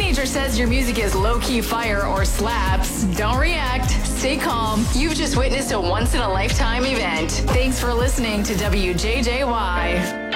teenager says your music is low-key fire or slaps, don't react. Stay calm. You've just witnessed a once-in-a-lifetime event. Thanks for listening to WJJY.